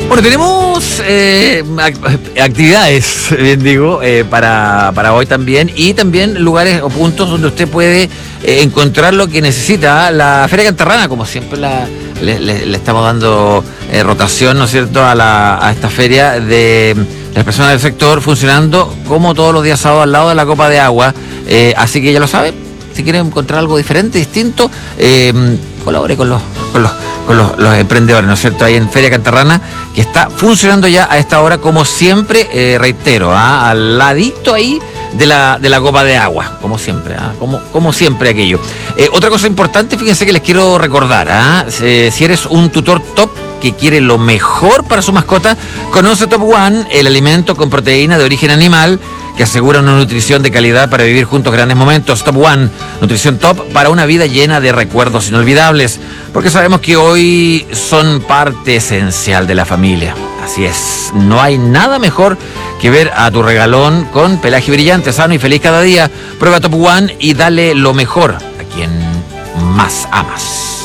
Bueno, tenemos actividades, bien digo, para hoy también, y también lugares o puntos donde usted puede encontrar lo que necesita. La Feria Cantarrana, como siempre, le estamos dando rotación, ¿no es cierto?, a esta feria de las personas del sector, funcionando como todos los días sábados al lado de la copa de agua. Así que ya lo sabe, si quiere encontrar algo diferente, distinto, colabore con los emprendedores, ¿no es cierto?, ahí en Feria Cantarrana, que está funcionando ya a esta hora, como siempre, reitero, al ladito ahí de la copa de agua, como siempre, como siempre aquello. Otra cosa importante, fíjense que les quiero recordar, si eres un tutor top que quiere lo mejor para su mascota, conoce Top One, el alimento con proteína de origen animal que asegura una nutrición de calidad para vivir juntos grandes momentos. Top One, nutrición top para una vida llena de recuerdos inolvidables, porque sabemos que hoy son parte esencial de la familia. Así es, no hay nada mejor que ver a tu regalón con pelaje brillante, sano y feliz cada día. Prueba Top One y dale lo mejor a quien más amas.